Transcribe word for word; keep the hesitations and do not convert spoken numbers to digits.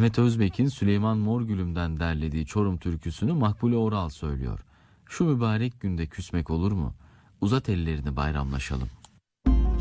Mehmet Özbek'in Süleyman Morgülüm'den derlediği Çorum türküsünü Makbule Oral söylüyor. Şu mübarek günde küsmek olur mu? Uzat ellerini bayramlaşalım.